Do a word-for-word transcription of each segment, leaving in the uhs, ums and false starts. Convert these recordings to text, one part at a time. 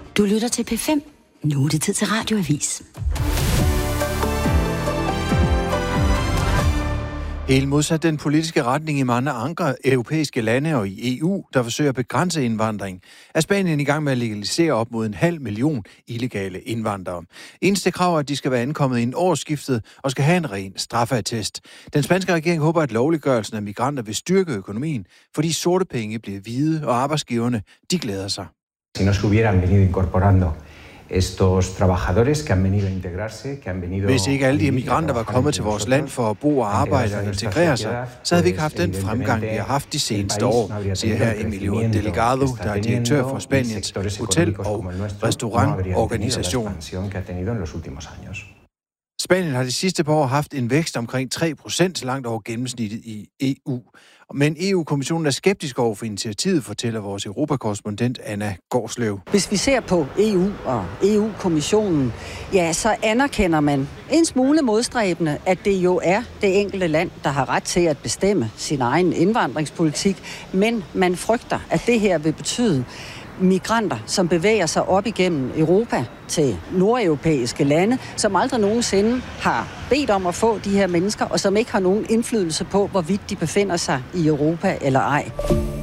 Du lytter til P fem. Nu er det tid til Radioavis. Helt modsat den politiske retning i mange andre europæiske lande og i E U, der forsøger at begrænse indvandring, er Spanien i gang med at legalisere op mod en halv million illegale indvandrere. Eneste krav er, at de skal være ankommet inden årsskiftet og skal have en ren straffeattest. Den spanske regering håber, at lovliggørelsen af migranter vil styrke økonomien, fordi sorte penge bliver hvide, og arbejdsgiverne, de glæder sig. Si no se hubieran venido incorporando estos trabajadores que han venido a integrarse, que han venido. Hvis ikke alle de migranter var kommet til vores land for at bo og arbejde og integrere sig, så havde vi ikke haft den fremgang, vi har haft de seneste år, siger her Emilio Delgado, der er direktør for Spaniens hotel- og restaurantorganisation. Spanien har de sidste par år haft en vækst omkring tre procent langt over gennemsnittet i E U. Men E U-kommissionen er skeptisk over for initiativet, fortæller vores europakorrespondent Anna Gårdsløv. Hvis vi ser på E U og E U-kommissionen, ja, så anerkender man en smule modstræbende, at det jo er det enkelte land, der har ret til at bestemme sin egen indvandringspolitik, men man frygter, at det her vil betyde migranter, som bevæger sig op igennem Europa til nordeuropæiske lande, som aldrig nogensinde har bedt om at få de her mennesker, og som ikke har nogen indflydelse på, hvorvidt de befinder sig i Europa eller ej.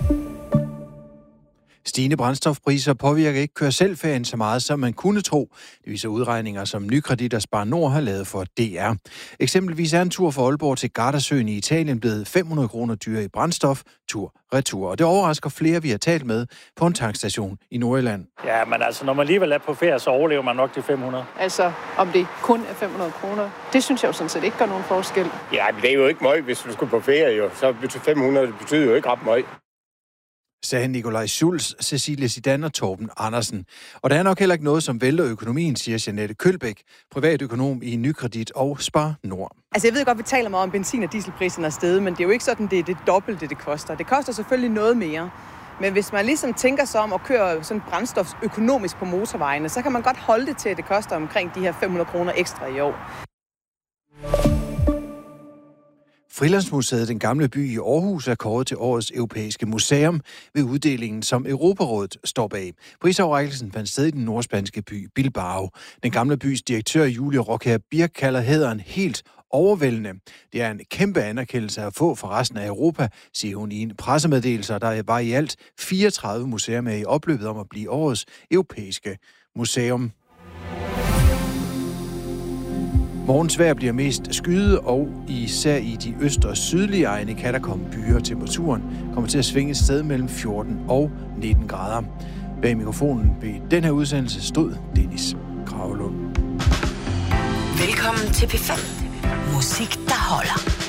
Stigende brændstofpriser påvirker ikke kør-selv-ferien så meget, som man kunne tro. Det viser udregninger, som Nykredit og Spar Nord har lavet for D R. Eksempelvis er en tur fra Aalborg til Gardasøen i Italien blevet fem hundrede kroner dyrere i brændstof, tur-retur. Og det overrasker flere, vi har talt med på en tankstation i Nordjylland. Ja, men altså, når man alligevel er på ferie, så overlever man nok de fem hundrede. Altså, om det kun er fem hundrede kroner, det synes jeg jo sådan set ikke gør nogen forskel. Ja, men det er jo ikke meget, hvis du skulle på ferie, jo. Så betyder fem hundrede, det betyder jo ikke ret meget. Sagde Nikolaj Schulz, Cecilie Zidane og Torben Andersen. Og der er nok heller ikke noget, som vælter økonomien, siger Jeanette Kølbæk, privatøkonom i Nykredit og Spar Nord. Altså jeg ved godt, vi taler meget om benzin- og dieselprisen er steget, men det er jo ikke sådan, det er det dobbelte, det koster. Det koster selvfølgelig noget mere. Men hvis man ligesom tænker sig om at køre sådan brændstof økonomisk på motorvejene, så kan man godt holde det til, at det koster omkring de her fem hundrede kroner ekstra i år. Frilandsmuseet Den Gamle By i Aarhus er kåret til årets europæiske museum ved uddelingen, som Europarådet står bag. Prisoverrækkelsen fandt sted i den nordspanske by Bilbao. Den Gamle Bys direktør Julie Rockher Birk kalder hæderen helt overvældende. Det er en kæmpe anerkendelse at få fra resten af Europa, siger hun i en pressemeddelelse, der var i alt fireogtredive museer med i opløbet om at blive årets europæiske museum. Morgens vejr bliver mest skyet, og især i de øst- og sydlige egne kan der komme byer. Temperaturen kommer til at svinge et sted mellem fjorten og nitten grader. Bag mikrofonen ved den her udsendelse stod Dennis Kragelund. Velkommen til P fem. Musik, der holder.